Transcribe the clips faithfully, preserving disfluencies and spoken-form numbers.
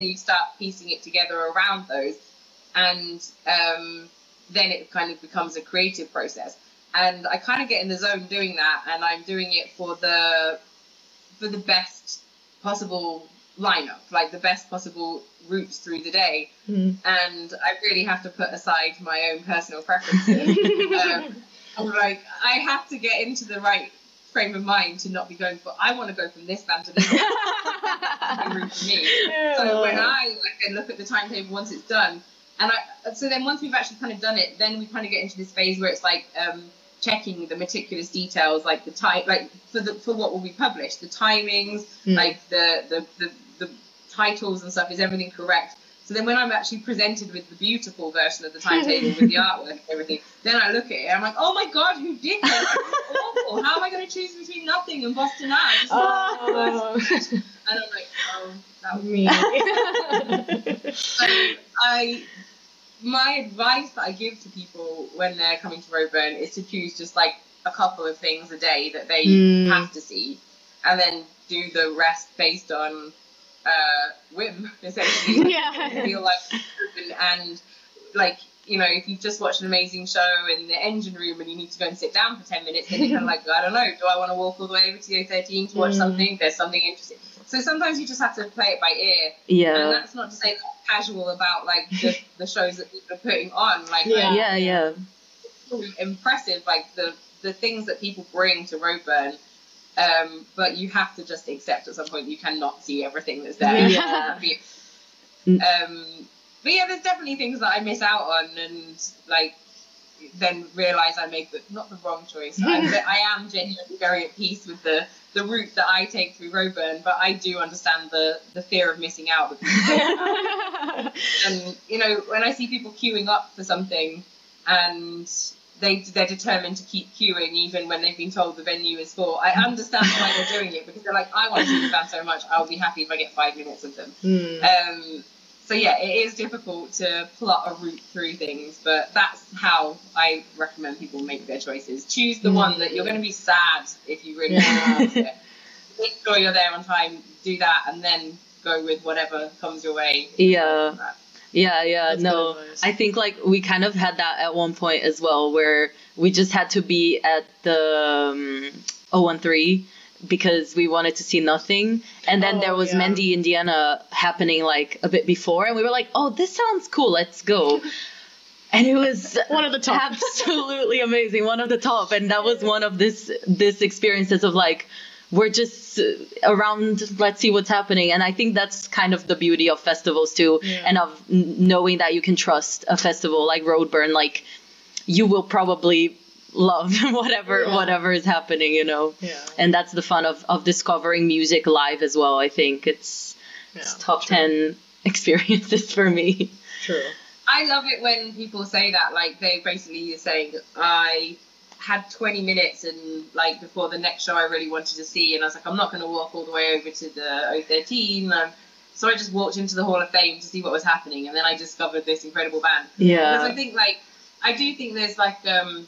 you start piecing it together around those, and um, then it kind of becomes a creative process. And I kind of get in the zone doing that, and I'm doing it for the for the best possible lineup, like the best possible routes through the day. Mm. And I really have to put aside my own personal preferences. um, I'm like, I have to get into the right frame of mind to not be going for, I want to go from this band to this band. route for me. Yeah. So when I like then look at the timetable once it's done, and I so then once we've actually kind of done it, then we kind of get into this phase where it's like um, checking the meticulous details, like the time, like for the for what will be published, the timings, Mm. like the the, the the titles and stuff, is everything correct? So then when I'm actually presented with the beautiful version of the timetable with the artwork and everything, then I look at it and I'm like, oh my god, who did this? It's awful. How am I going to choose between Nothing and Boston Eye? Oh. And I'm like, oh, that was Me. So I, my advice that I give to people when they're coming to Roadburn is to choose just like a couple of things a day that they Mm. have to see, and then do the rest based on uh, whim, essentially. Yeah. Feel like, and, and like, you know, if you've just watched an amazing show in the engine room and you need to go and sit down for ten minutes, then you're kind of like, I don't know, do I want to walk all the way over to the O thirteen to watch Mm. something? There's something interesting. So sometimes you just have to play it by ear. And Yeah. that's not to say that I'm casual about like the, the shows that people are putting on. Like, Yeah. I- Yeah. Yeah. it's impressive, like the the things that people bring to Roadburn. Um, but you have to just accept at some point you cannot see everything that's there. Yeah. um, but yeah, there's definitely things that I miss out on, and like then realise I make the, not the wrong choice. I'm, I am genuinely very at peace with the, the route that I take through Roadburn, but I do understand the, the fear of missing out. That people take. And you know, when I see people queuing up for something and they they're determined to keep queuing even when they've been told the venue is full, I understand why they're doing it, because they're like, I want to see this band so much, I'll be happy if I get five minutes with them. Mm. Um, so yeah, it is difficult to plot a route through things, but that's how I recommend people make their choices. Choose the Mm. one that you're going to be sad if you really Yeah. want it. Make sure you're there on time, do that, and then go with whatever comes your way. Yeah. Yeah, yeah, That's no. good advice. I think like we kind of had that at one point as well, where we just had to be at the um, oh one three because we wanted to see Nothing, and then Oh, there was yeah. Mandy, Indiana happening like a bit before, and we were like, oh, this sounds cool, let's go. And it was One of the top. absolutely amazing, one of the top, and that was one of this this experiences of like, we're just uh, around, let's see what's happening. And I think that's kind of the beauty of festivals too, Yeah. and of n- knowing that you can trust a festival like Roadburn. Like, you will probably love whatever Yeah. whatever is happening, you know. Yeah. And that's the fun of, of discovering music live as well. I think it's, Yeah. it's top True. ten experiences for me. True. I love it when people say that, like they basically are saying, I had twenty minutes and like before the next show I really wanted to see, and I was like, I'm not going to walk all the way over to the O thirteen. Um, so I just walked into the Hall of Fame to see what was happening, and then I discovered this incredible band. Because I Yeah. think like, I do think there's like, um,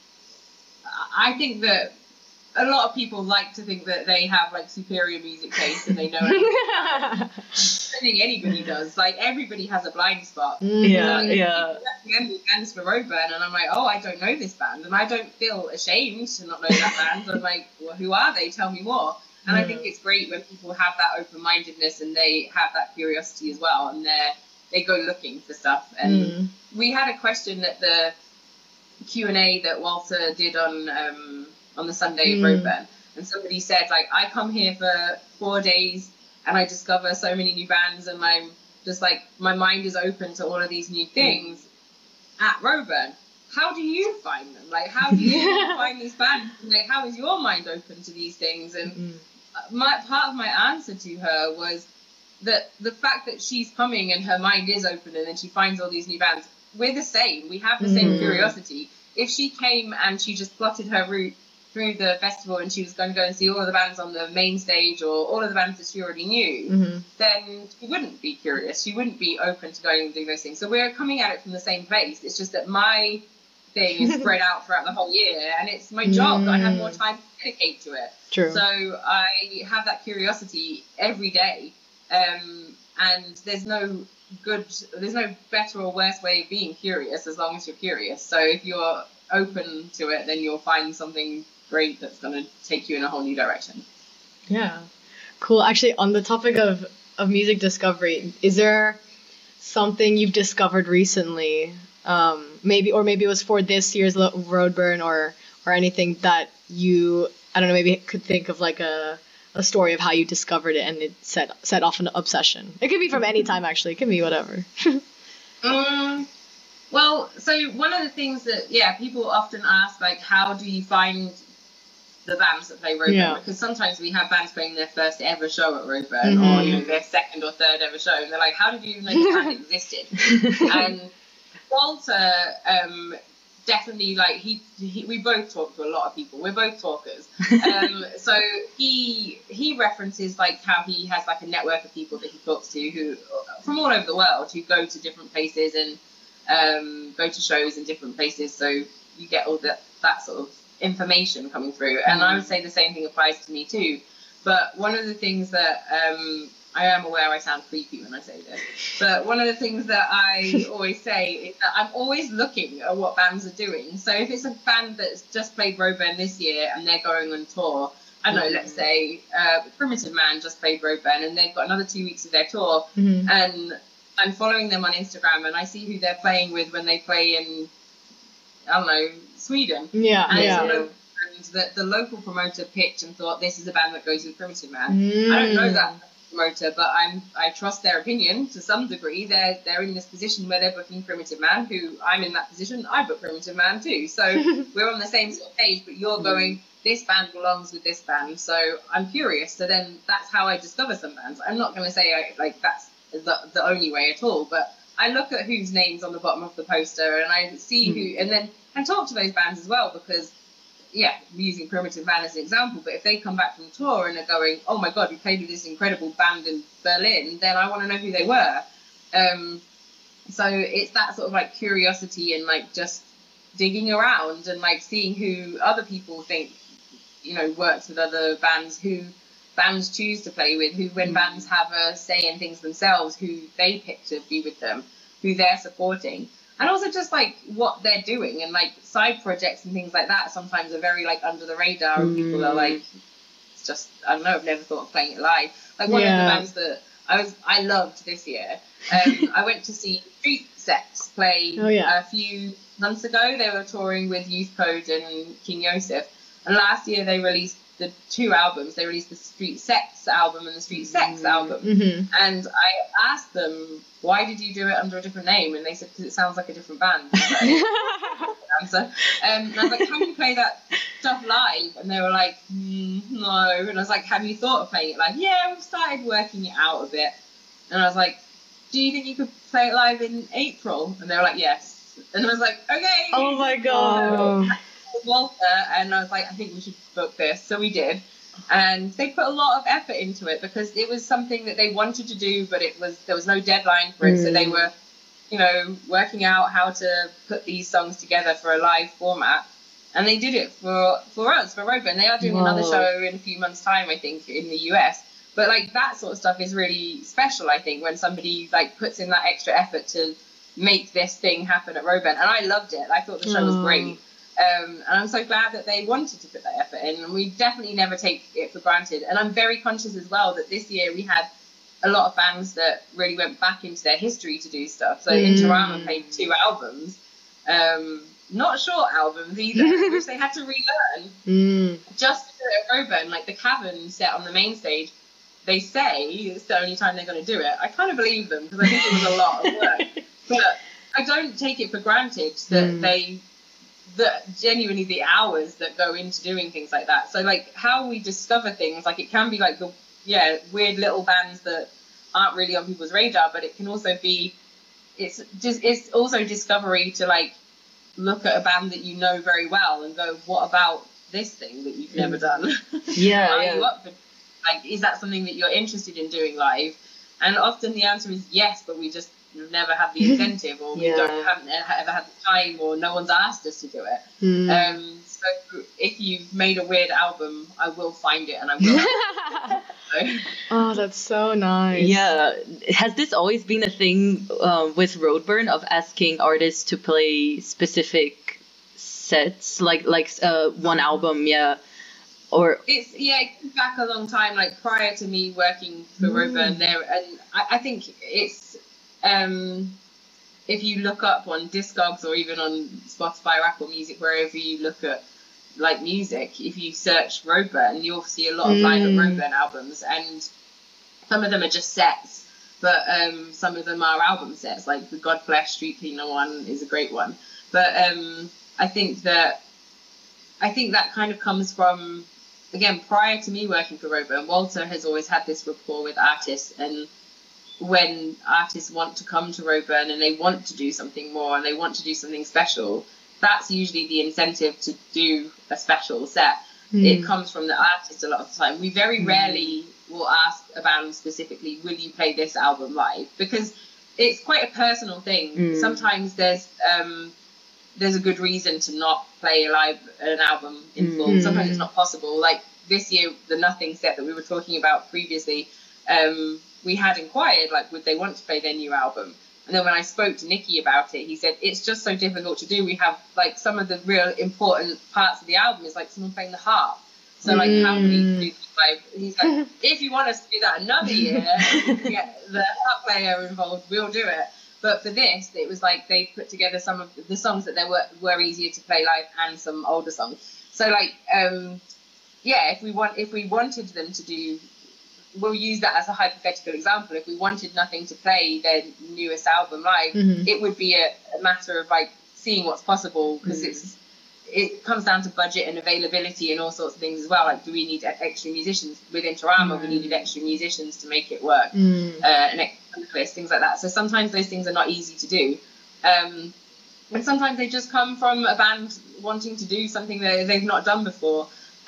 I think that a lot of people like to think that they have like superior music taste and they know everything. I think anybody does. Like everybody has a blind spot. Yeah, Like, yeah. people recommend me bands for Roadburn, and I'm like, oh, I don't know this band, and I don't feel ashamed to not know that band. I'm like, well, who are they? Tell me more. And I think it's great when people have that open-mindedness and they have that curiosity as well, and they they go looking for stuff. And Mm. we had a question at the Q and A that Walter did on um, on the Sunday of Mm. Roadburn, and somebody said, like, I come here for four days and I discover so many new bands, and I'm just like, my mind is open to all of these new things at Roadburn. How do you find them? Like, how do you find these bands? Like, how is your mind open to these things? And Mm. my part of my answer to her was that the fact that she's coming and her mind is open and then she finds all these new bands, we're the same. We have the same Mm. curiosity. If she came and she just plotted her route through the festival and she was going to go and see all of the bands on the main stage or all of the bands that she already knew, Mhm. then she wouldn't be curious. She wouldn't be open to going and doing those things. So we're coming at it from the same place. It's just that my thing is spread out throughout the whole year, and it's my job. I have more time to dedicate to it. True. So I have that curiosity every day. Um, and there's no good, there's no better or worse way of being curious as long as you're curious. So if you're open to it, then you'll find something great that's going to take you in a whole new direction. Yeah, cool. Actually, on the topic of, of music discovery, is there something you've discovered recently, um, maybe, or maybe it was for this year's Lo- Roadburn, or or anything that you, I don't know, maybe could think of like a a story of how you discovered it and it set set off an obsession. It could be from any time, actually. It could be whatever. um, well, so one of the things that, yeah, people often ask, like, how do you find the bands that play Roadburn? Yeah. Because sometimes we have bands playing their first ever show at Roadburn, mm-hmm. or, you know, their second or third ever show, and they're like, how did you even know the band existed? And Walter, um, definitely, like, he, he, we both talk to a lot of people. We're both talkers. Um, so he he references, like, how he has, like, a network of people that he talks to who, from all over the world, who go to different places and um, go to shows in different places. So you get all that, that sort of information coming through. And I would say the same thing applies to me, too. But one of the things that... Um, I am aware I sound creepy when I say this, but one of the things that I always say is that I'm always looking at what bands are doing. So if it's a band that's just played Roadburn this year and they're going on tour, I don't know, mm-hmm. let's say uh, Primitive Man just played Roadburn and they've got another two weeks of their tour, mm-hmm. and I'm following them on Instagram and I see who they're playing with when they play in, I don't know, Sweden. Yeah, and yeah. It's local, and the, the local promoter pitched and thought, this is a band that goes with Primitive Man. Mm. I don't know that promoter, but I'm I trust their opinion to some degree. They're they're in this position where they're booking Primitive Man, who I'm in that position. I book Primitive Man too, so we're on the same sort of page. But you're going, this band belongs with this band, so I'm curious. So then that's how I discover some bands. I'm not going to say I, like that's the the only way at all, but I look at whose name's on the bottom of the poster and I see mm. who, and then and talk to those bands as well, because. Yeah, using Primitive Man as an example, but if they come back from tour and are going, oh my god, we played with this incredible band in Berlin, then I want to know who they were. Um, so it's that sort of like curiosity and like just digging around and like seeing who other people think, you know, works with other bands, who bands choose to play with, who when mm. bands have a say in things themselves, who they pick to be with them, who they're supporting. And also just, like, what they're doing. And, like, side projects and things like that sometimes are very, like, under the radar. And people are, like, it's just, I don't know, I've never thought of playing it live. Like, one yeah. of the bands that I was, I loved this year, um, I went to see Street Sex play oh, yeah. a few months ago. They were touring with Youth Code and King Yosef. And last year they released the two albums. They released the Street Sex album and the Street Sex album. Mm-hmm. And I asked them, why did you do it under a different name? And they said, because it sounds like a different band. answer. Um, and I was like, can you play that stuff live? And they were like, mm, no. And I was like, have you thought of playing it live? Yeah, we've started working it out a bit. And I was like, do you think you could play it live in April? And they were like, yes. And I was like, okay. Oh my god. Walter, and I was like, I think we should book this. So we did, and they put a lot of effort into it because it was something that they wanted to do, but it was there was no deadline for it. Mm. So they were, you know, working out how to put these songs together for a live format, and they did it for for us for Roadburn. They are doing Whoa. another show in a few months' time, I think, in the U S. But like that sort of stuff is really special, I think, when somebody like puts in that extra effort to make this thing happen at Roadburn. And I loved it. I thought the show was great. Um, and I'm so glad that they wanted to put that effort in, and we definitely never take it for granted. And I'm very conscious as well that this year we had a lot of bands that really went back into their history to do stuff. So mm. Interama played two albums, um, not short albums either, which they had to relearn mm. just to do it at Roadburn. Like the Cavern set on the main stage, they say it's the only time they're going to do it. I kind of believe them because I think it was a lot of work. But I don't take it for granted that mm. they... that genuinely the hours that go into doing things like that. So like how we discover things, like it can be like the yeah weird little bands that aren't really on people's radar, but it can also be it's just it's also discovery to like look at a band that you know very well and go, what about this thing that you've never done? Yeah, Are yeah. you up for, like is that something that you're interested in doing live? And often the answer is yes, but we just never had the incentive, or we yeah. don't haven't ever had the time, or no one's asked us to do it. Mm. Um, so if you've made a weird album, I will find it and I will. Oh, that's so nice. Yeah. Has this always been a thing uh, with Roadburn of asking artists to play specific sets, like like uh, one album, yeah, or It's yeah, it goes back a long time. Like prior to me working for Mm. Roadburn, there, and I, I think it's um, if you look up on Discogs or even on Spotify or Apple Music, wherever you look at like music, if you search Roadburn, you'll see a lot of live at Mm. Roadburn albums, and some of them are just sets, but um, some of them are album sets. Like the Godflesh Street Cleaner one is a great one. But um, I think that I think that kind of comes from, again, prior to me working for Roadburn, Walter has always had this rapport with artists, and when artists want to come to Roadburn and they want to do something more and they want to do something special, that's usually the incentive to do a special set. Mm. It comes from the artist a lot of the time. We very rarely will ask a band specifically, will you play this album live? Because it's quite a personal thing. Mm. Sometimes there's um, there's a good reason to not play a live an album in full. Mm. Sometimes it's not possible. Like this year, the Nothing set that we were talking about previously, um, we had inquired, like, would they want to play their new album? And then when I spoke to Nicky about it, he said, it's just so difficult to do. We have, like, some of the real important parts of the album is, like, someone playing the harp. So, like, how can we do live? He's like, if you want us to do that another year, and get the harp player involved, we'll do it. But for this, it was like they put together some of the songs that they were, were easier to play live and some older songs. So, like, um, yeah, if we want, if we wanted them to do, we'll use that as a hypothetical example. If we wanted Nothing to play their newest album live, Mhm. it would be a, a matter of like seeing what's possible, because Mm. it's it comes down to budget and availability and all sorts of things as well. Like, do we need extra musicians? With Interama, we needed extra musicians to make it work, Mm. uh, an extra vocalist, things like that. So sometimes those things are not easy to do. Um, and sometimes they just come from a band wanting to do something that they've not done before.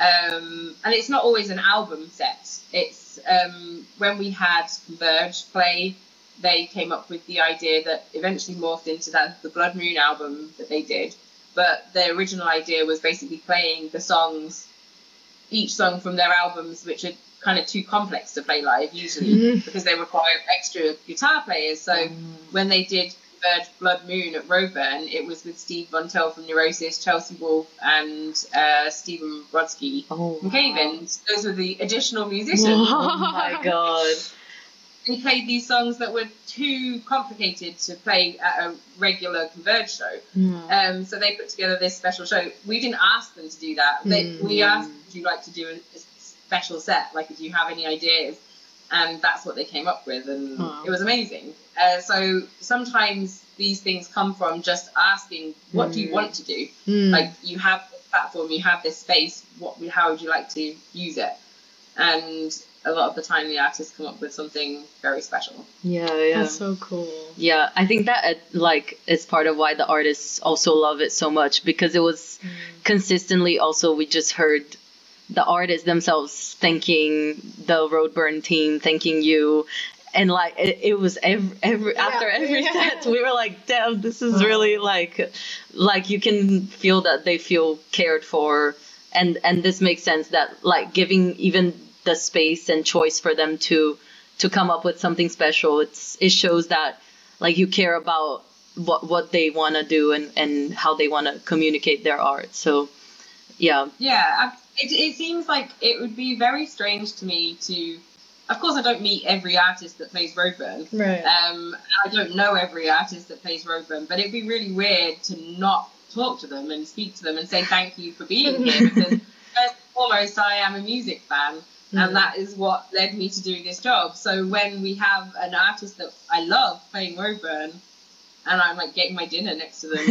Um, and it's not always an album set. It's um, when we had Converge play, they came up with the idea that eventually morphed into that the Blood Moon album that they did. But the original idea was basically playing the songs, each song from their albums, which are kind of too complex to play live usually, Mhm. because they require extra guitar players. So when they did Converge Blood Moon at Roadburn, it was with Steve Vontel from Neurosis, Chelsea Wolfe, and uh, Stephen Brodsky oh, from Cave-In. Those were the additional musicians. oh my god. They played these songs that were too complicated to play at a regular Converge show. Mm. Um, so they put together this special show. We didn't ask them to do that. They, Mm. We asked, would you like to do a, a special set? Like, do you have any ideas? And that's what they came up with, and Wow. it was amazing. Uh, so sometimes these things come from just asking, what do you Mm. want to do? Mm. Like, you have this platform, you have this space, what, how would you like to use it? And a lot of the time the artists come up with something very special. Yeah, yeah. That's so cool. Yeah, I think that uh, like is part of why the artists also love it so much, because it was consistently also, we just heard the artists themselves thanking the Roadburn team, thanking you, and like it, it was every, every after every Yeah. set we were like, damn, this is really like like you can feel that they feel cared for, and and this makes sense that like giving even the space and choice for them to to come up with something special, it's it shows that like you care about what what they want to do and and how they want to communicate their art. So yeah. Yeah, I, it, it seems like it would be very strange to me to, of course I don't meet every artist that plays Roadburn, Right. um, I don't know every artist that plays Roadburn, but it'd be really weird to not talk to them and speak to them and say thank you for being here, because first and foremost I am a music fan, Mm. and that is what led me to do this job. So when we have an artist that I love playing Roadburn, and I'm like getting my dinner next to them,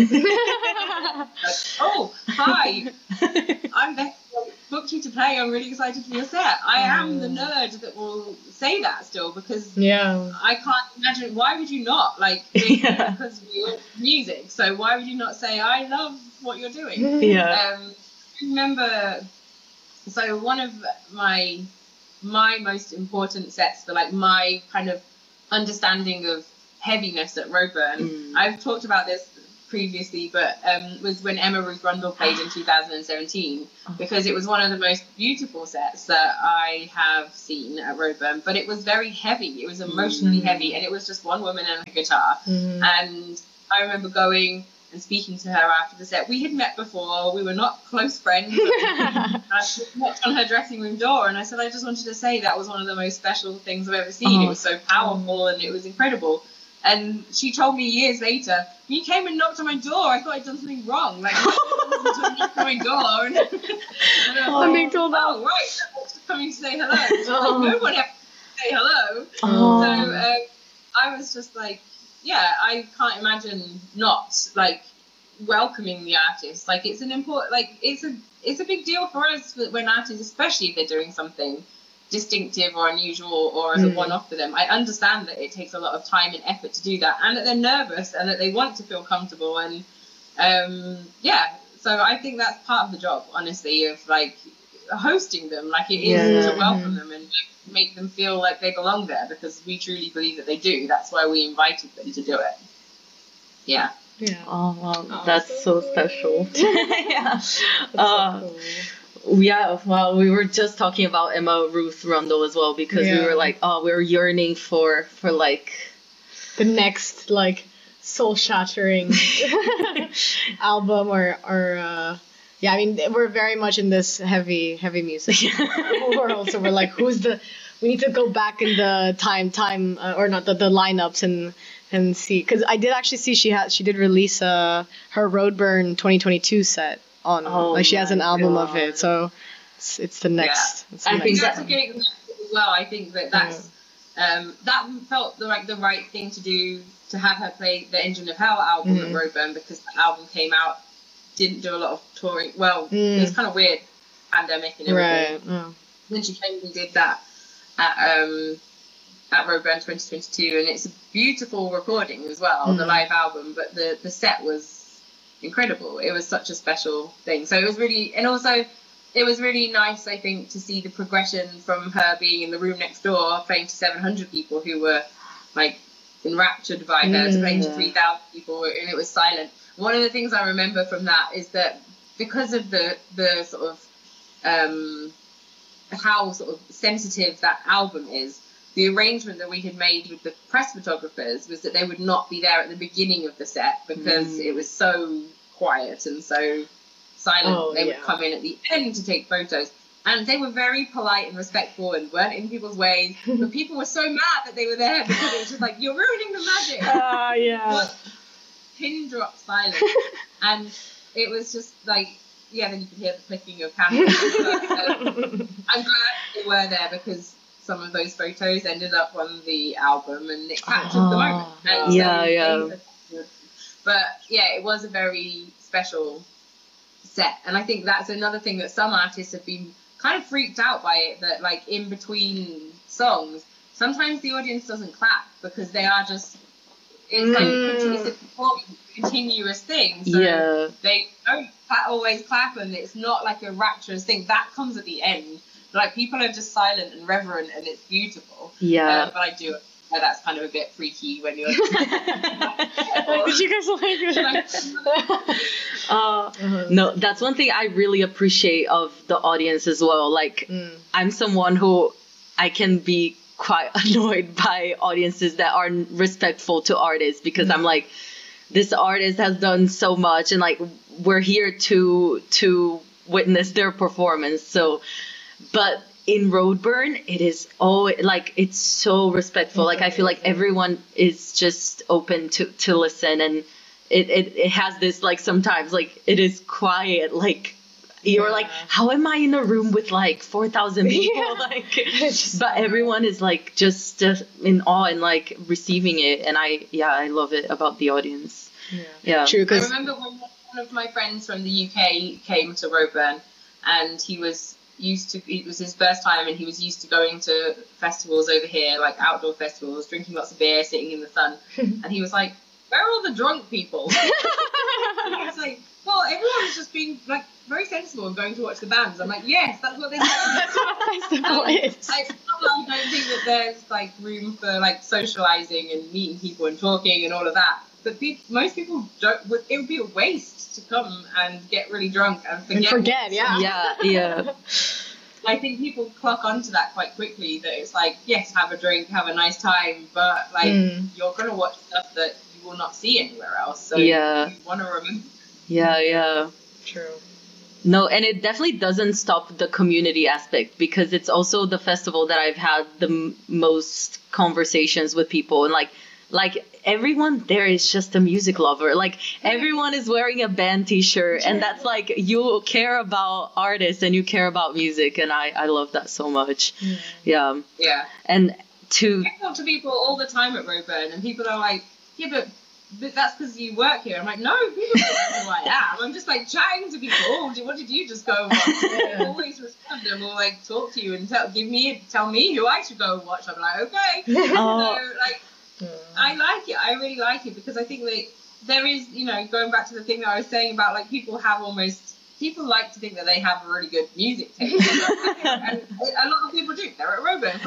like, oh, hi, I'm Becky, I booked you to play, I'm really excited for your set. I am the nerd that will say that still, because Yeah. I can't imagine, why would you not? Like, Yeah. because we love music, so why would you not say, I love what you're doing? Yeah. Um, I remember, so one of my my most important sets for like my kind of understanding of heaviness at Roadburn, Mm. I've talked about this previously, but um, was when Emma Ruth Rundle played in two thousand seventeen, because it was one of the most beautiful sets that I have seen at Roadburn. But it was very heavy. It was emotionally mm. heavy, and it was just one woman and a guitar. Mm. And I remember going and speaking to her after the set. We had met before. We were not close friends. I knocked on her dressing room door, and I said, I just wanted to say that was one of the most special things I've ever seen. Oh. It was so powerful, and it was incredible. And she told me years later, you came and knocked on my door. I thought I'd done something wrong. Like, I knocked on my door. And, and I oh, I'm being told that. Oh, right. Thanks for coming to say hello. Oh. Like, no one ever say hello. Oh. So um, I was just like, yeah, I can't imagine not, like, welcoming the artist. Like, it's an important, like, it's a, it's a big deal for us when artists, especially if they're doing something distinctive or unusual or as a mm. one-off for them. I understand that it takes a lot of time and effort to do that, and that they're nervous and that they want to feel comfortable, and um yeah so I think that's part of the job, honestly, of like hosting them. Like, it is yeah. to welcome them and make them feel like they belong there, because we truly believe that they do. That's why we invited them to do it. Yeah. Yeah. Oh, wow. Oh, that's so, so special. yeah. That's uh, so cool. Yeah, well, we were just talking about Emma Ruth Rundle as well, because yeah. we were like, oh, we were yearning for, for like... the next, like, soul-shattering album or, or uh, yeah, I mean, we're very much in this heavy, heavy music world, so we're like, who's the... We need to go back in the time, time, uh, or not, the, the lineups and and see, because I did actually see she had, she did release uh, her Roadburn twenty twenty-two set. On oh like she has an album God. of it, so it's, it's the next. Yeah. It's the I next think that's one. a good example as well. I think that that's yeah. um, that felt the like the right thing to do, to have her play the Engine of Hell album mm. at Roadburn, because that album came out, didn't do a lot of touring. Well, mm. it was kind of weird, pandemic and everything. Right. Oh. Then she came and did that at um at Roadburn twenty twenty-two, and it's a beautiful recording as well, mm. the live album. But the the set was incredible. It was such a special thing. So it was really, and also it was really nice, I think, to see the progression from her being in the room next door playing to seven hundred people who were like enraptured by her mm. to playing to three thousand people, and it was silent. One of the things I remember from that is that because of the the sort of um how sort of sensitive that album is, the arrangement that we had made with the press photographers was that they would not be there at the beginning of the set, because mm. it was so quiet and so silent. Oh, they yeah. would come in at the end to take photos, and they were very polite and respectful and weren't in people's ways, but people were so mad that they were there, because it was just like, you're ruining the magic. Ah, uh, yeah. But pin drop silence. And it was just like, yeah, then you could hear the clicking of cameras. But, um, I'm glad they were there, because some of those photos ended up on the album, and it captured oh, the moment. And yeah, so yeah. But yeah, it was a very special set, and I think that's another thing that some artists have been kind of freaked out by it, that like in between songs, sometimes the audience doesn't clap, because they are just, it's like mm. it's a performing, continuous thing. So yeah. they don't always clap, and it's not like a rapturous thing. That comes at the end. Like, people are just silent and reverent, and it's beautiful. Yeah. Um, but I do, uh, that's kind of a bit freaky when you're... Did you guys like it? uh, no, that's one thing I really appreciate of the audience as well. Like, mm. I'm someone who, I can be quite annoyed by audiences that aren't respectful to artists, because mm. I'm like, this artist has done so much, and like, we're here to to witness their performance. So... But in Roadburn, it is oh like it's so respectful. Like, I feel like everyone is just open to, to listen, and it, it, it has this, like, sometimes like it is quiet. Like, you're yeah. like, how am I in a room with like four thousand people? Yeah. Like, but everyone is like just, just in awe and like receiving it, and I yeah I love it about the audience. Yeah, yeah. True. I remember when one of my friends from the U K came to Roadburn, and he was. used to it was his first time, and he was used to going to festivals over here, like outdoor festivals, drinking lots of beer, sitting in the sun, and he was like, where are all the drunk people? He was like, well, everyone's just being like very sensible and going to watch the bands. I'm like, yes, that's what they that's what festival is. I, I don't think that there's like room for like socializing and meeting people and talking and all of that, that people, most people don't. Would, it would be a waste to come and get really drunk and forget. And forget, what- yeah. Yeah, yeah. I think people clock onto that quite quickly. That it's like, yes, have a drink, have a nice time, but like Mm. you're gonna watch stuff that you will not see anywhere else. So Yeah. you want to remember. Yeah, yeah. True. No, and it definitely doesn't stop the community aspect, because it's also the festival that I've had the m- most conversations with people, and like like everyone there is just a music lover. Like everyone is wearing a band t-shirt, and that's like, you care about artists and you care about music, and I I love that so much. Yeah. Yeah. And to I talk to people all the time at Roburn, and people are like, yeah, but, but that's because you work here. I'm like, no, people don't know who I am. I'm just like chatting to people. Oh, what did you just go and watch? I always respond and will like talk to you and tell give me tell me who I should go and watch. I'm like, okay. Oh. So like, I like it. I really like it, because I think that there is, you know, going back to the thing that I was saying about like people have almost people like to think that they have a really good music taste, and a lot of people do. They're at Roburn.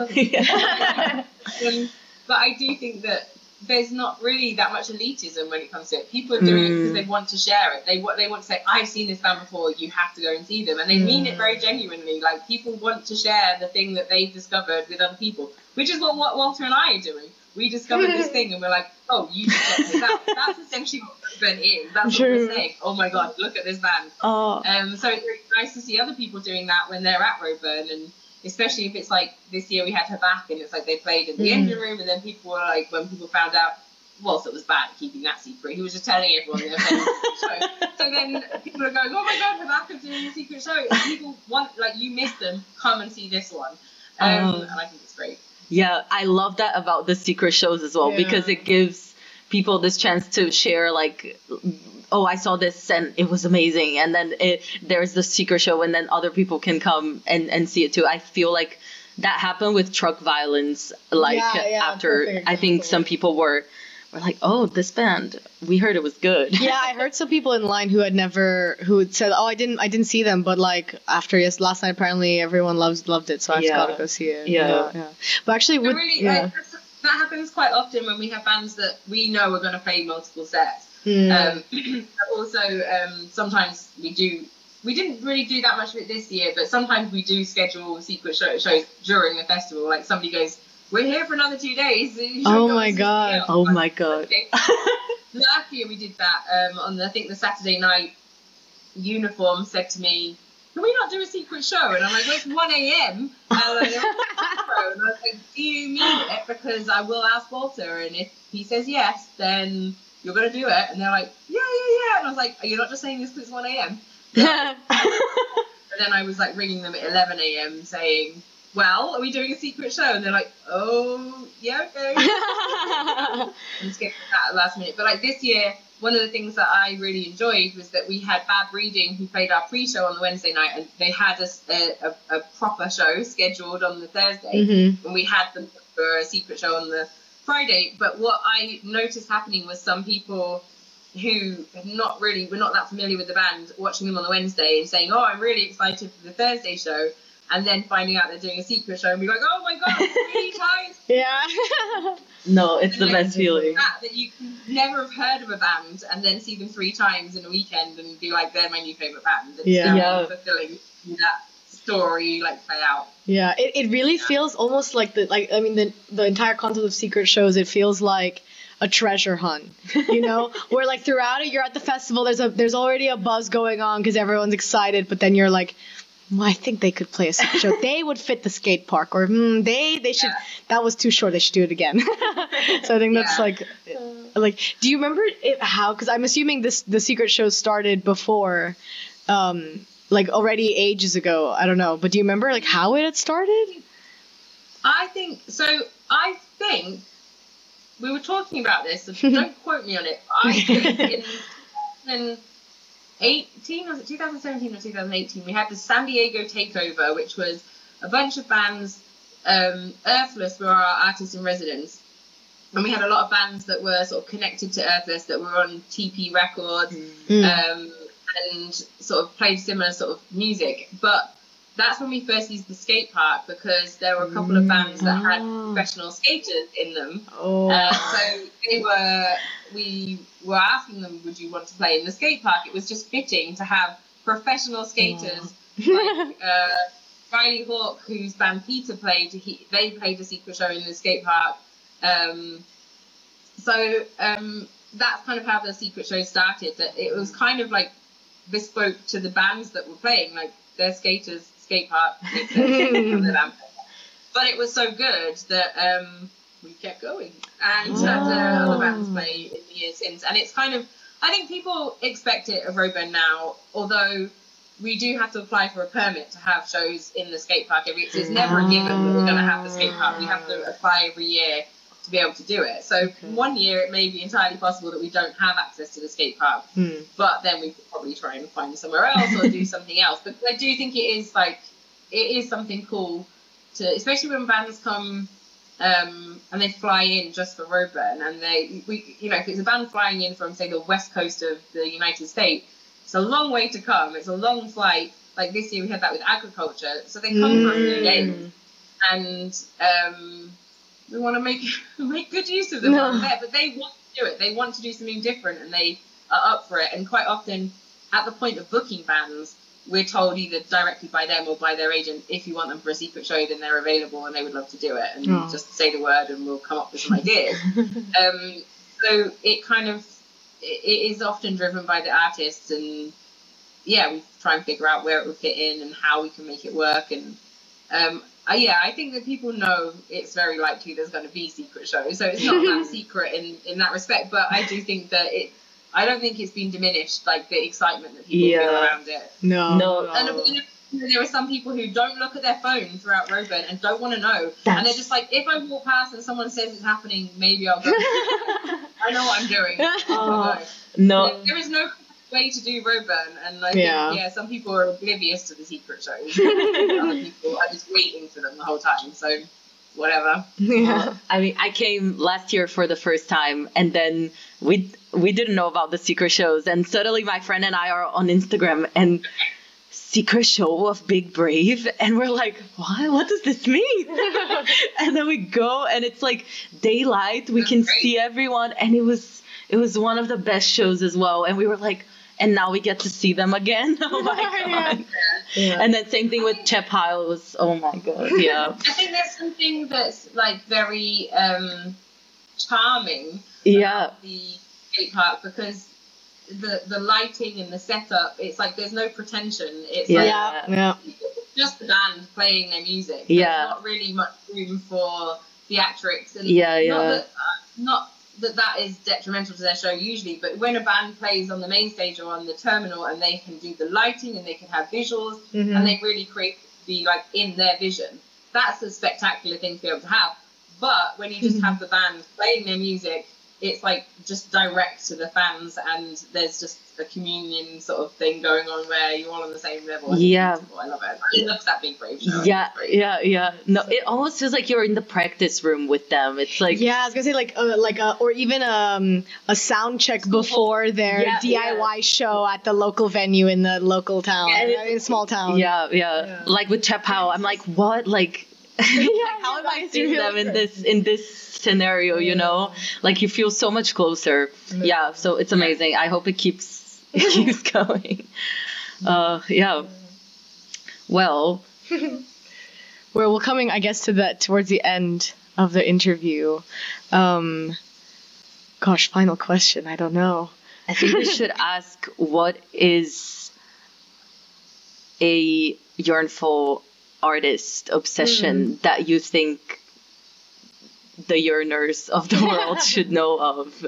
Um, but I do think that there's not really that much elitism when it comes to it. People are doing it because they want to share it. They want they want to say, I've seen this band before, you have to go and see them. And they mean it very genuinely. Like, people want to share the thing that they've discovered with other people, which is what, what Walter and I are doing. We discovered this thing and we're like, oh, you should check this out. That's essentially what Roburn is. That's True. what we're saying. Oh my God, look at this band. oh Um, so it's really nice to see other people doing that when they're at Roburn, and especially if it's like this year we had her back and it's like they played in the Mm. engine room, and then people were like, when people found out, whilst it was bad keeping that secret, he was just telling everyone they were playing the secret show. So then people are going, oh my God, Habakkuk doing a secret show. And people want, like, you missed them, come and see this one. Um, Oh. and I think it's great. Yeah, I love that about the secret shows as well, Yeah. because it gives people this chance to share, like, oh, I saw this and it was amazing, and then it, there's the secret show, and then other people can come and, and see it too. I feel like that happened with Truck Violence, like Yeah, yeah, after perfect I think example. some people were were like, oh, this band, we heard it was good. Yeah, I heard some people in line who had never who had said, "Oh, I didn't, I didn't see them," but like after yes, last night apparently everyone loves loved it, so I just Yeah. gotta go see it. Yeah. yeah. But actually, But with, really, yeah. like, that's, that happens quite often when we have bands that we know are going to play multiple sets. Mm. Um, but also, um, sometimes we do. We didn't really do that much of it this year, but sometimes we do schedule secret show, shows during a festival. Like somebody goes, "We're here for another two days." You should Oh go my and see God. something else." Oh Like, my God. okay. Last year we did that um, on the, I think the Saturday night. Uniform said to me, "Can we not do a secret show?" And I'm like, "Well, it's one a.m. And I was like, "Do you mean it? Because I will ask Walter, and if he says yes, then you're gonna do it." And they're like, "Yeah, yeah, yeah." And I was like, "Are you not just saying this because it's one a.m.?" And then I was like ringing them at eleven a.m. saying, "Well, are we doing a secret show?" And they're like, "Oh, yeah, okay." And skip that at the last minute. But like this year, one of the things that I really enjoyed was that we had Bad Reading, who played our pre-show on the Wednesday night, and they had a, a, a proper show scheduled on the Thursday, Mhm. and we had them for a secret show on the Friday. But what I noticed happening was some people who had not really were not that familiar with the band watching them on the Wednesday and saying, "Oh, I'm really excited for the Thursday show," and then finding out they're doing a secret show and be like, "Oh my God, three times." Yeah. No, it's the And, like, best feeling. That, that you can never have heard of a band and then see them three times in a weekend and be like, they're my new favourite band. It's Yeah. really Yeah. fulfilling that story like play out. Yeah, it, it really feels almost like the like I mean the the entire concept of secret shows, it feels like a treasure hunt, you know, where like throughout it you're at the festival, there's a there's already a buzz going on because everyone's excited, but then you're like, well, I think they could play a secret show. They would fit the skate park, or mm, they they should. Yeah. That was too short. They should do it again. So I think that's Yeah. like, like. Do you remember it, how? Because I'm assuming this the secret show started before, um, like already ages ago. I don't know, but do you remember like how it had started? I think so. I think we were talking about this. So don't quote me on it. I think in, in eighteen was it two thousand seventeen or two thousand eighteen? We had the San Diego takeover, which was a bunch of bands. Um, Earthless were our artists in residence, and we had a lot of bands that were sort of connected to Earthless that were on T P Records. Mm. Um, and sort of played similar sort of music. But that's when we first used the skate park, because there were a couple of bands that had Oh. professional skaters in them. Oh. Uh, so they were, we were asking them, would you want to play in the skate park? It was just fitting to have professional skaters like uh, Riley Hawk, whose band Peter played. He, they played a secret show in the skate park. Um, so um, that's kind of how the secret show started. That it was kind of like bespoke to the bands that were playing, like their skaters, skate park, but it was so good that um, we kept going and had uh, other bands play in the years since. And it's kind of, I think people expect it of Roadburn now, although we do have to apply for a permit to have shows in the skate park every year. It's never a given that we're going to have the skate park. We have to apply every year to be able to do it. So Okay. one year it may be entirely possible that we don't have access to the skate park, Hmm. but then we could probably try and find somewhere else or do something else. But I do think it is like, it is something cool to, especially when bands come um, and they fly in just for Roadburn, and they, we, you know, if it's a band flying in from, say, the west coast of the United States, it's a long way to come. It's a long flight. Like this year we had that with agriculture, so they come for a few days, and um, we want to make make good use of them while No. they're there. But they want to do it. They want to do something different, and they are up for it. And quite often, at the point of booking bands, we're told either directly by them or by their agent, if you want them for a secret show, then they're available and they would love to do it. And Oh. just say the word, and we'll come up with some ideas. um, so it kind of it, it is often driven by the artists, and yeah, we try and figure out where it would fit in and how we can make it work. And um, uh, yeah, I think that people know it's very likely there's going to be secret shows, so it's not that secret in, in that respect. But I do think that it, I don't think it's been diminished, like the excitement that people feel Yeah. around it. No. No. And you know, there are some people who don't look at their phone throughout Roadburn and don't want to know, and That's- they're just like, if I walk past and someone says it's happening, maybe I'll go. I know what I'm doing. Oh. I No. know. There is no way to do Roadburn, and I think Yeah. yeah, some people are oblivious to the secret shows. Other people are just waiting for them the whole time. So whatever. Yeah. I mean, I came last year for the first time, and then we we didn't know about the secret shows, and suddenly my friend and I are on Instagram, and secret show of Big Brave, and we're like, what? What does this mean? And then we go, and it's like daylight. We That's can great. see everyone, and it was it was one of the best shows as well. And we were like, and now we get to see them again. Oh my Yeah. god! Yeah. And then same thing with Chep Hile was, oh my god, yeah, I think there's something that's like very um, charming yeah. about the skate park, because the the lighting and the setup, it's like there's no pretension. It's Yeah. like Yeah. Yeah. just the band playing their music. Yeah. There's not really much room for theatrics. And Yeah, yeah. Not that, uh, not that that is detrimental to their show usually, but when a band plays on the main stage or on the terminal, and they can do the lighting and they can have visuals, Mhm. and they really create be like in their vision, that's a spectacular thing to be able to have. But when you just have the band playing their music, it's like just direct to the fans, and there's just a communion sort of thing going on where you're all on the same level. I think it's Yeah. beautiful. I love it. I love that Big Brave show. Yeah, It's great. yeah, yeah. No, it almost feels like you're in the practice room with them. It's like, Yeah, I was gonna say like uh, like a, or even um a sound check before their Yeah, D I Y show at the local venue in the local town, Yeah, I mean, small town. yeah, yeah, Yeah. Like with Chep Hile, I'm like, what? Like, like, how am I that's seeing really them in great. this in this scenario? You know, like you feel so much closer. Yeah, so it's amazing. I hope it keeps it keeps going. Uh, yeah. Well, Where we're coming, I guess, to the towards the end of the interview. Um, gosh, final question. I don't know. I think we should ask, what is a yearnful artist obsession that you think the yearners of the world should know of?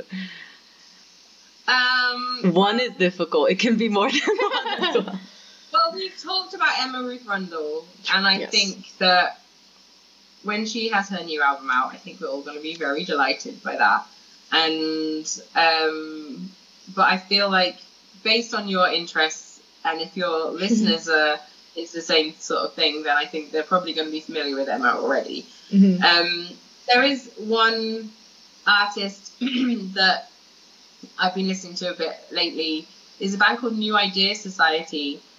Um, One is difficult. It can be more than one as well. well, we've talked about Emma Ruth Rundle, and I Yes. think that when she has her new album out, I think we're all going to be very delighted by that. And um, but I feel like, based on your interests, and if your listeners are it's the same sort of thing, then I think they're probably going to be familiar with Emma already. Mhm. Um, there is one artist that I've been listening to a bit lately. There's a band called New Idea Society,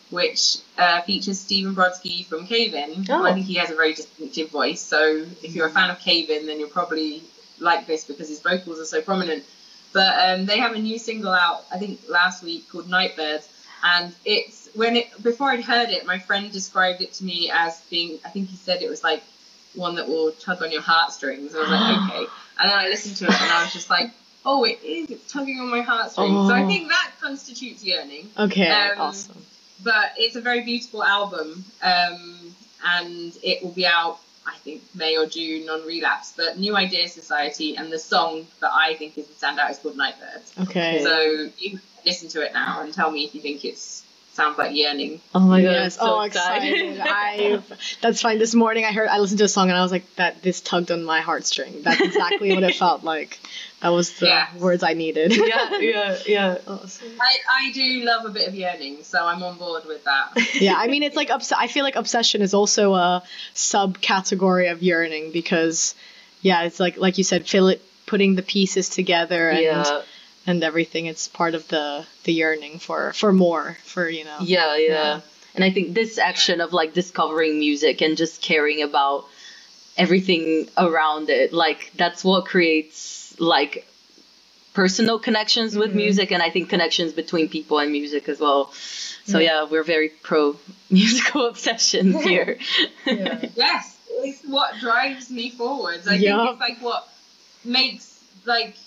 which uh, features Stephen Brodsky from Cave-In. Oh. I think he has a very distinctive voice, so if you're a fan of Cave-In, then you'll probably like this because his vocals are so prominent. But um, they have a new single out, I think last week, called Nightbirds, and it's when it before I'd heard it, my friend described it to me as being, I think he said it was like one that will tug on your heartstrings. I was like, okay, and then I listened to it and I was just like, oh, it is, it's tugging on my heartstrings. Oh. So I think that constitutes yearning. Okay, Um, awesome. But it's a very beautiful album, um, and it will be out, I think, May or June on Relapse. But New Idea Society, and the song that I think is the standout is called Nightbirds. Okay. So you can listen to it now and tell me if you think it sounds like yearning. Oh my god, Yes. I'm so Oh, excited. I. That's fine. This morning I heard I listened to a song and I was like, that this tugged on my heartstring. That's exactly what it felt like. That was the Yeah. words I needed. yeah, yeah, yeah. Awesome. I, I do love a bit of yearning, so I'm on board with that. Yeah, I mean, it's like obs- I feel like obsession is also a subcategory of yearning because, yeah, it's like like you said, fill it, putting the pieces together and Yeah. and everything. It's part of the the yearning for for more, for you know. Yeah, yeah, Yeah. And I think this action of like discovering music and just caring about everything around it, like that's what creates like personal connections with Mhm. music, and I think connections between people and music as well. So Yeah. yeah, we're very pro musical obsessions here. Yeah. Yes, it's what drives me forwards. I Yup. think it's like what makes like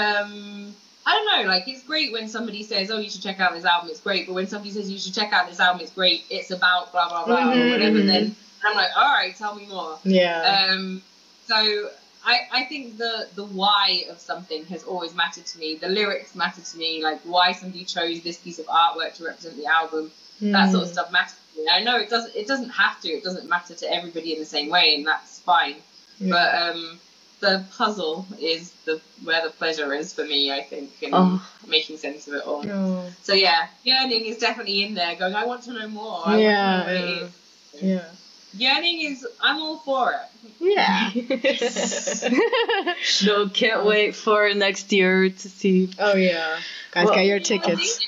um I don't know, like it's great when somebody says, oh, you should check out this album, it's great, but when somebody says you should check out this album, it's great, it's about blah blah blah Mhm, or whatever, mhm. then I'm like, all right, tell me more. Yeah. Um so I, I think the, the why of something has always mattered to me. The lyrics matter to me, like why somebody chose this piece of artwork to represent the album. That sort of stuff matters to me. I know it doesn't it doesn't have to, it doesn't matter to everybody in the same way, and that's fine. Yeah. But um the puzzle is the where the pleasure is for me, I think, in Oh. making sense of it all. Oh. So yeah, yearning is definitely in there, going, I want to know more. I Yeah, want to know what yeah. it is. Yeah. Yearning is, I'm all for it. Yeah. No, can't wait for next year to see. Oh yeah. Guys, Well- get your Yeah, tickets.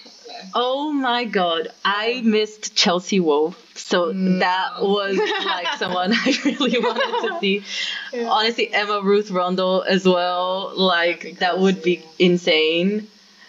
Oh my god, I missed Chelsea Wolfe, so Mm. that was like someone I really wanted to see. Yeah. Honestly, Emma Ruth Rundle as well, like That'd be that cool, would be yeah. insane.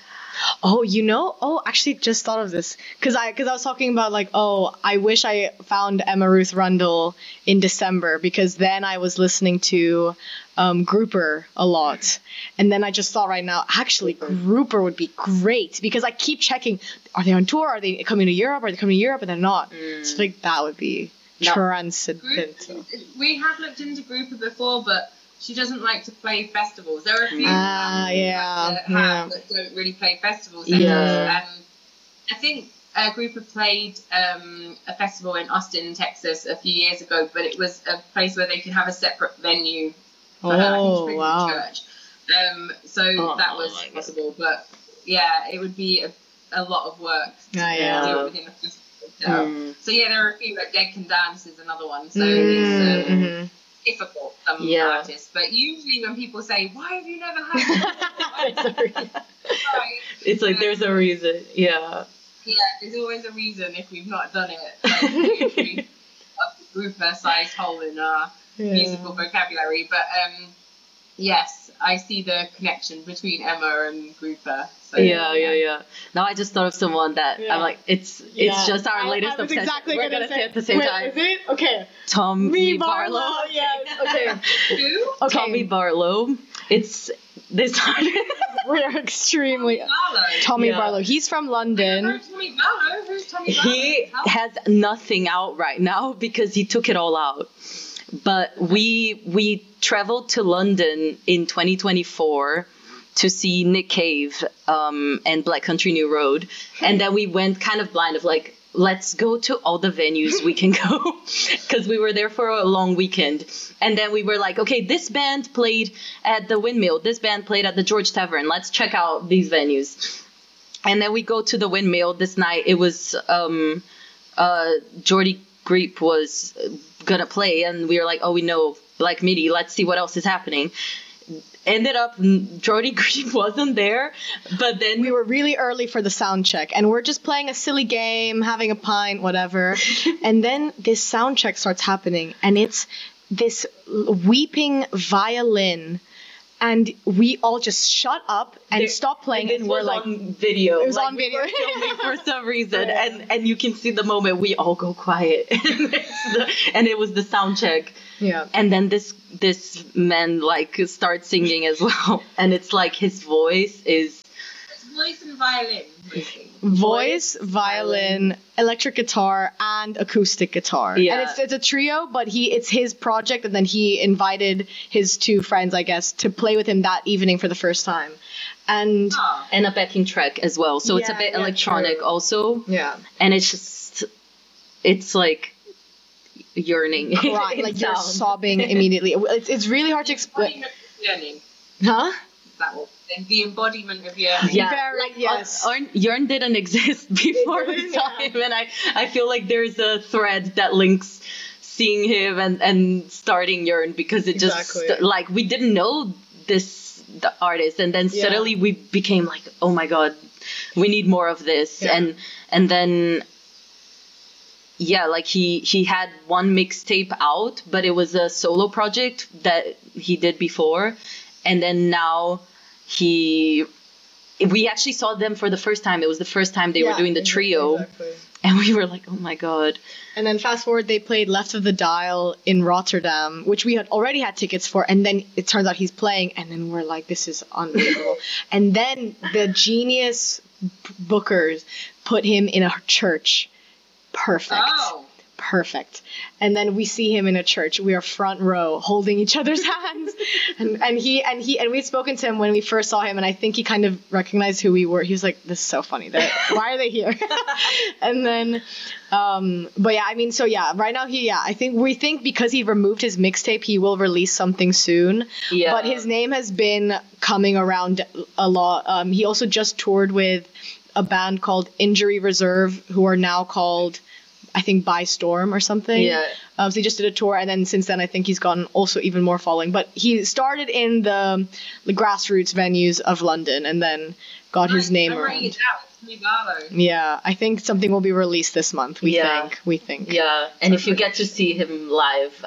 Oh, you know? Oh, actually, just thought of this because I because I was talking about like, oh, I wish I found Emma Ruth Rundle in December because then I was listening to um, Grouper a lot, and then I just thought right now, actually, Grouper would be great because I keep checking, are they on tour? Are they coming to Europe? Are they coming to Europe? And they're not. Mm. So I think that would be No. transcendental. We have looked into Grouper before, but she doesn't like to play festivals. There are a few Ah, bands yeah, that, have yeah. that don't really play festival settings. Yeah. And I think a Grouper played um, a festival in Austin, Texas a few years ago, but it was a place where they could have a separate venue for her. I think she Oh, played in wow. a church. Um, so Oh, that was my God. possible, but yeah, it would be a, a lot of work to Ah, do yeah. it within a festival setup. Mm. So yeah, there are a few, like Dead Can Dance is another one. So Mm, it's um, mhm. difficult, some Yeah. artists. But usually when people say, why have you never had Sorry. right. It's like there's a reason, yeah. Yeah, there's always a reason if we've not done it. Like, usually a grouper-sized hole in our Yeah. musical vocabulary. But um, yes, I see the connection between Emma and Grouper. So, Yeah, yeah, yeah. Now I just thought of someone that Yeah. I'm like, it's Yeah. it's just our I- latest I was obsession. exactly We're gonna gonna say say it at the same Wait, time. Is it? Okay. Tom Me Barlow. Barlow. Yes. Okay. Who? Okay. Tommy Barlow. It's this We're extremely Barlow. Tommy Yeah. Barlow. He's from London. Who's Tommy Barlow? Who's Tommy Barlow? He Tell me. has nothing out right now because he took it all out. But we we traveled to London in twenty twenty-four to see Nick Cave um, and Black Country New Road, and then we went kind of blind of like, let's go to all the venues we can go because we were there for a long weekend. And then we were like, okay, this band played at the Windmill, this band played at the George Tavern, let's check out these venues. And then we go to the Windmill this night. It was um uh Jordy Greep was gonna play, and we were like, oh, we know Black Midi, let's see what else is happening. ended up mm, Jordy Green wasn't there, but then We were really early for the sound check, and we're just playing a silly game, having a pint, whatever. And then this sound check starts happening, and it's this l- weeping violin, and we all just shut up and There- stop playing, this and we're was like, on video. It was Like, on we video. were filming for some reason, Yeah. and and you can see the moment we all go quiet, and, it's the, and it was the sound check. yeah. And then this this man like starts singing as well, and it's like his voice is It's voice and violin. mostly. Voice, violin, electric guitar, and acoustic guitar. Yeah. And it's it's a trio, but he it's his project, and then he invited his two friends, I guess, to play with him that evening for the first time. And Oh. and a backing track as well, so it's a Yeah, bit yeah, electronic true. also, yeah, and it's just it's like yearning. cry, in like you're sound. sobbing immediately. It's it's really hard to explain. Embodiment of yearning. Huh? Is that what? The embodiment of yearning. Yeah, Very- like yes. Arn, Jörn didn't exist before we didn't, saw yeah. him, and I, I feel like there's a thread that links seeing him and, and starting Jörn, because it just Exactly. like we didn't know this the artist, and then Yeah. suddenly we became like, oh my god, we need more of this, Yeah. and and then yeah, like he he had one mixtape out, but it was a solo project that he did before, and then now he we actually saw them for the first time. It was the first time they Yeah, were doing the exa- trio, exactly. and we were like, oh my god. And then fast forward, they played Left of the Dial in Rotterdam, which we had already had tickets for. And then it turns out he's playing, and then we're like, this is unbelievable. And then the genius b- bookers put him in a church. Perfect. Oh. Perfect. And then we see him in a church. We are front row holding each other's hands. And and he and he and we'd spoken to him when we first saw him, and I think he kind of recognized who we were. He was like, this is so funny. They're, why are they here? And then um but yeah, I mean, so yeah, right now he yeah, I think we think because he removed his mixtape, he will release something soon. Yeah. But his name has been coming around a lot. Um he also just toured with a band called Injury Reserve, who are now called, I think, By Storm or something. Yeah. Um, so he just did a tour, and then since then I think he's gotten also even more following. But he started in the, the grassroots venues of London, and then got his Nice. name I'm writing around. it down. It's Smee Barlow. Yeah, I think something will be released this month. We Yeah. think. We think. Yeah, and if you get to see him live,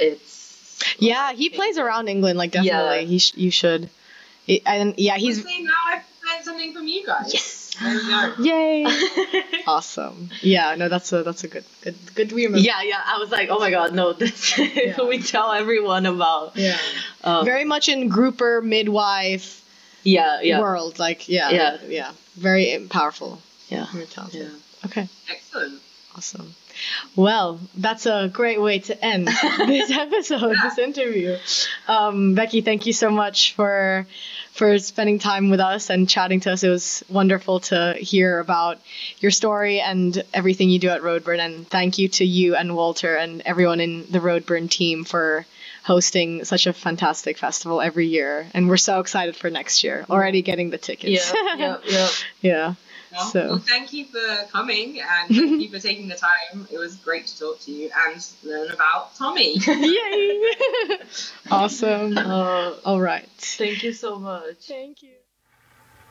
it's Yeah, he plays around England, like definitely. Yeah. He sh- you should. It- and yeah, he's See, now I've learned something from you guys. yes. There we go. yay. Awesome. Yeah, no, that's a that's a good good good we remember. Yeah, yeah. I was like, oh my god, no, that's we tell everyone about. Yeah. Um, Very much in grouper midwife yeah, yeah, world, like yeah, Yeah. yeah, very powerful. yeah, Very talented. yeah. Okay, Excellent. awesome. Well, that's a great way to end this episode, this interview. Um, Becky, thank you so much for for spending time with us and chatting to us. It was wonderful to hear about your story and everything you do at Roadburn. And thank you to you and Walter and everyone in the Roadburn team for hosting such a fantastic festival every year. And we're so excited for next year. Already getting the tickets. Yeah, yeah, yeah. Yeah. Well, So- well, thank you for coming and thank you for taking the time. It was great to talk to you and learn about Tommy. Yay! Awesome. Uh, All right. thank you so much. Thank you.